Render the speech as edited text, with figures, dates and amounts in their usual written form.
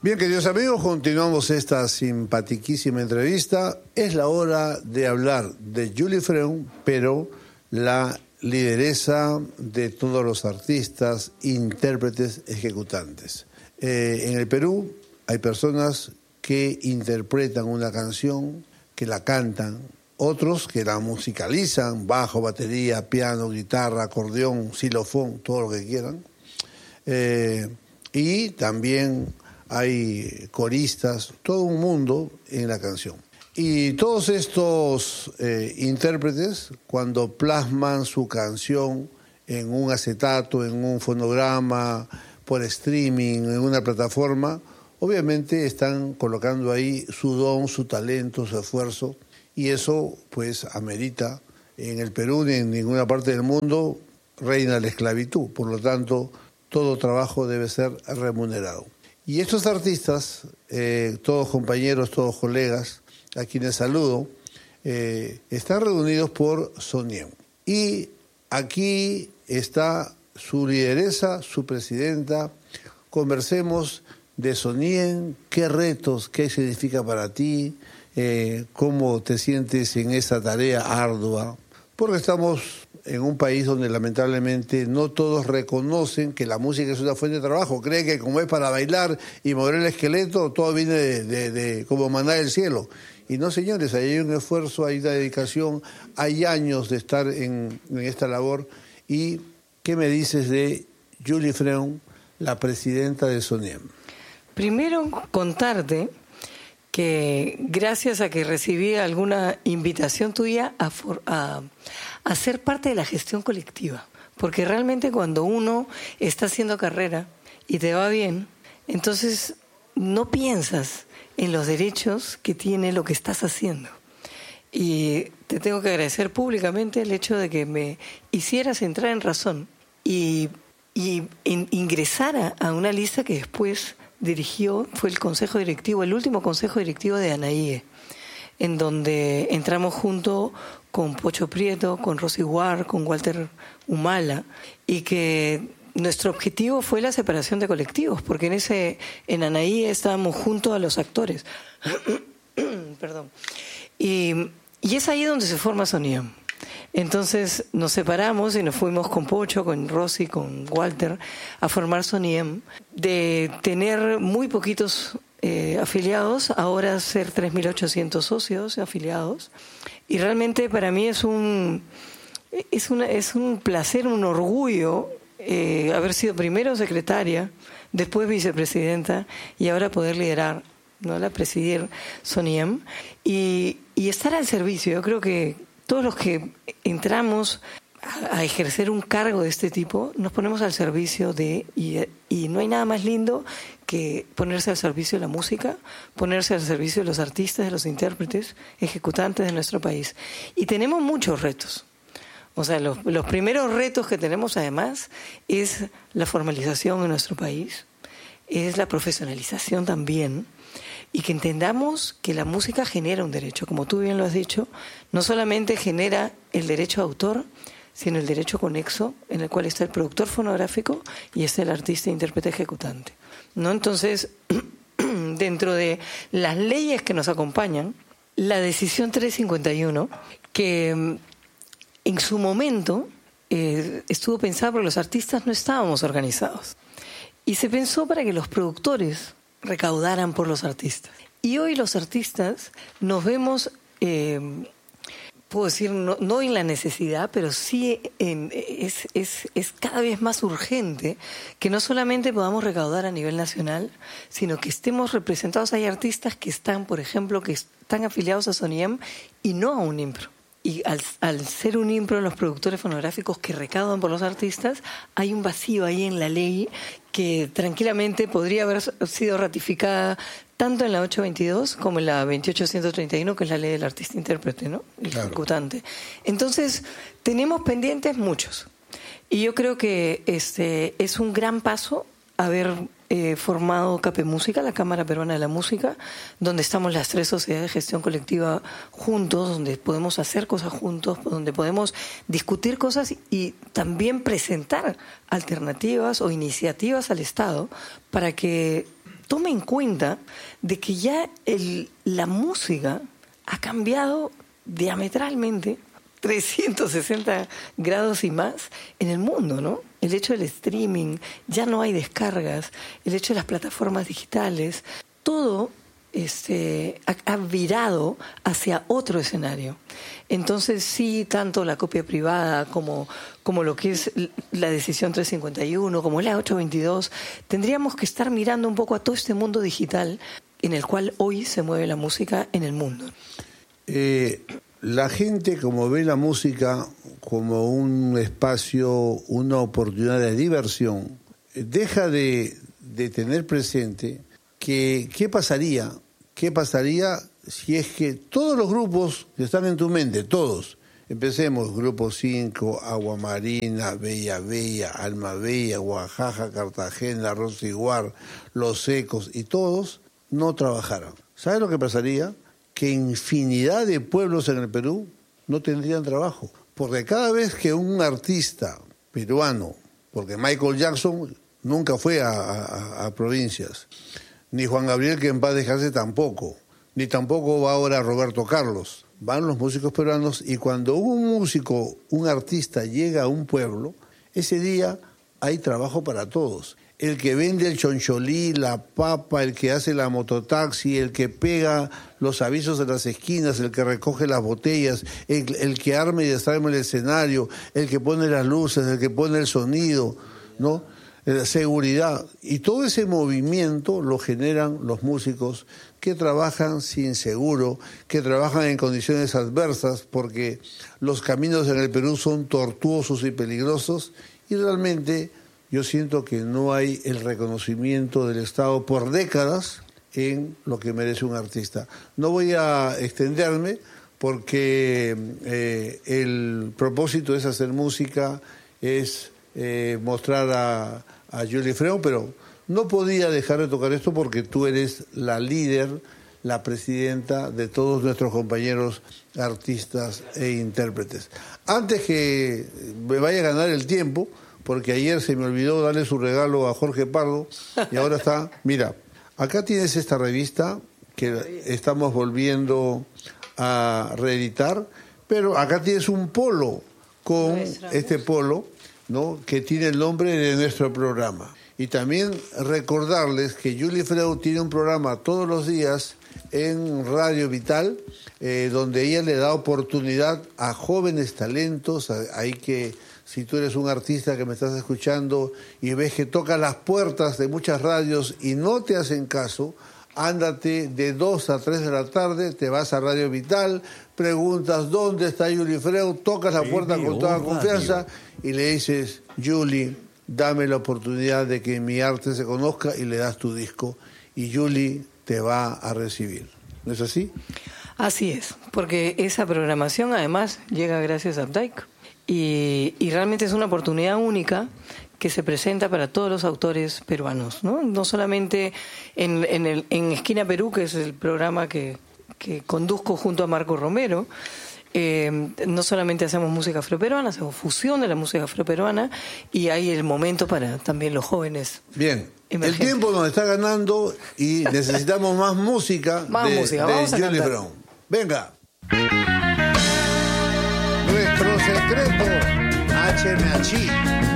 Bien, queridos amigos, continuamos esta simpatiquísima entrevista. Es la hora de hablar de Julie Freund, pero la lideresa de todos los artistas, intérpretes, ejecutantes. En el Perú hay personas que interpretan una canción, que la cantan, otros que la musicalizan, bajo, batería, piano, guitarra, acordeón, xilofón, todo lo que quieran. Y también hay coristas, todo un mundo en la canción. Y todos estos intérpretes, cuando plasman su canción en un acetato, en un fonograma, por streaming, en una plataforma, obviamente están colocando ahí su don, su talento, su esfuerzo, y eso pues amerita. En el Perú ni en ninguna parte del mundo reina la esclavitud, por lo tanto todo trabajo debe ser remunerado. Y estos artistas, todos compañeros, todos colegas, a quienes saludo, están reunidos por Soniem. Y aquí está su lideresa, su presidenta. Conversemos de Soniem, qué retos, qué significa para ti, cómo te sientes en esa tarea ardua, porque estamos en un país donde lamentablemente no todos reconocen que la música es una fuente de trabajo. Creen que como es para bailar y mover el esqueleto, todo viene de como maná del cielo. Y no, señores, hay un esfuerzo, hay una dedicación, hay años de estar en esta labor. ¿Y qué me dices de Julie Freund, la presidenta de Soniem? Primero, contarte que gracias a que recibí alguna invitación tuya a ser parte de la gestión colectiva. Porque realmente cuando uno está haciendo carrera y te va bien, entonces no piensas en los derechos que tiene lo que estás haciendo. Y te tengo que agradecer públicamente el hecho de que me hicieras entrar en razón y ingresara a una lista que después dirigió, fue el consejo directivo, el último consejo directivo de Anaíe, en donde entramos junto con Pocho Prieto, con Rosy Guar, con Walter Humala, y que nuestro objetivo fue la separación de colectivos, porque en Anaíe estábamos junto a los actores. Perdón. Y es ahí donde se forma Soniem. Entonces nos separamos y nos fuimos con Pocho, con Rosy, con Walter a formar Soniem. De tener muy poquitos afiliados, ahora ser 3.800 socios afiliados. Y realmente para mí es un placer, un orgullo haber sido primero secretaria, después vicepresidenta y ahora poder liderar, ¿no?, presidir Soniem y estar al servicio. Yo creo que todos los que entramos a ejercer un cargo de este tipo, nos ponemos al servicio y no hay nada más lindo que ponerse al servicio de la música, ponerse al servicio de los artistas, de los intérpretes, ejecutantes de nuestro país. Y tenemos muchos retos. O sea, los primeros retos que tenemos además es la formalización en nuestro país, es la profesionalización también, y que entendamos que la música genera un derecho, como tú bien lo has dicho, no solamente genera el derecho de autor, sino el derecho conexo, en el cual está el productor fonográfico y está el artista, intérprete, ejecutante, ¿no? Entonces, dentro de las leyes que nos acompañan, la decisión 351, que en su momento estuvo pensada porque los artistas no estábamos organizados, y se pensó para que los productores recaudaran por los artistas. Y hoy los artistas nos vemos, puedo decir, no en la necesidad, pero sí es cada vez más urgente que no solamente podamos recaudar a nivel nacional, sino que estemos representados. Hay artistas que están, por ejemplo, que están afiliados a Soniem y no a un IMPRO. Y al ser un IMPRO, los productores fonográficos que recaudan por los artistas, hay un vacío ahí en la ley que tranquilamente podría haber sido ratificada tanto en la 822 como en la 28131, que es la ley del artista-intérprete, ¿no? El ejecutante. Entonces, tenemos pendientes muchos. Y yo creo que es un gran paso haber formado CAPE Música, la Cámara Peruana de la Música, donde estamos las tres sociedades de gestión colectiva juntos, donde podemos hacer cosas juntos, donde podemos discutir cosas y también presentar alternativas o iniciativas al Estado para que tome en cuenta de que ya la música ha cambiado diametralmente 360 grados y más en el mundo, ¿no? El hecho del streaming, ya no hay descargas, el hecho de las plataformas digitales, todo ha virado hacia otro escenario. Entonces sí, tanto la copia privada como lo que es la decisión 351, como la 822, tendríamos que estar mirando un poco a todo este mundo digital en el cual hoy se mueve la música en el mundo. La gente, como ve la música como un espacio, una oportunidad de diversión, deja de tener presente que qué pasaría si es que todos los grupos que están en tu mente, todos, empecemos, Grupo 5, Agua Marina, Bella Bella, Alma Bella, Oaxaca, Cartagena, Rosiguar, Los Ecos, y todos no trabajaran. ¿Sabes lo que pasaría? Que infinidad de pueblos en el Perú no tendrían trabajo. Porque cada vez que un artista peruano, porque Michael Jackson nunca fue a provincias, ni Juan Gabriel, que en paz descanse, tampoco, ni tampoco va ahora Roberto Carlos, van los músicos peruanos, y cuando un músico, un artista llega a un pueblo, ese día hay trabajo para todos. El que vende el choncholí, la papa, el que hace la mototaxi, el que pega los avisos en las esquinas, el que recoge las botellas, el que arma y desarma el escenario, el que pone las luces, el que pone el sonido, ¿no? La seguridad. Y todo ese movimiento lo generan los músicos que trabajan sin seguro, que trabajan en condiciones adversas, porque los caminos en el Perú son tortuosos y peligrosos, y realmente yo siento que no hay el reconocimiento del Estado por décadas en lo que merece un artista. No voy a extenderme porque el propósito es hacer música, es mostrar a Julie Freund, pero no podía dejar de tocar esto porque tú eres la líder, la presidenta de todos nuestros compañeros artistas e intérpretes. Antes que me vaya a ganar el tiempo, porque ayer se me olvidó darle su regalo a Jorge Pardo y ahora está, mira, acá tienes esta revista que estamos volviendo a reeditar, pero acá tienes un polo con este polo, ¿no?, que tiene el nombre de nuestro programa. Y también recordarles que Julie Freund tiene un programa todos los días en Radio Vital, donde ella le da oportunidad a jóvenes talentos. Hay que, si tú eres un artista que me estás escuchando y ves que toca las puertas de muchas radios y no te hacen caso, ándate de 2 a 3 de la tarde, te vas a Radio Vital, preguntas dónde está Julie Freund, tocas la puerta con toda confianza y le dices: Julie, dame la oportunidad de que mi arte se conozca, y le das tu disco y Julie te va a recibir. ¿No es así? Así es, porque esa programación además llega gracias a Updike y realmente es una oportunidad única que se presenta para todos los autores peruanos, ¿no? No solamente en Esquina Perú, que es el programa que conduzco junto a Marco Romero. No solamente hacemos música afroperuana, hacemos fusión de la música afroperuana, y hay el momento para también los jóvenes. Bien, el tiempo nos está ganando y necesitamos más música de Julie Freund. Venga. Nuestro secreto, HMH.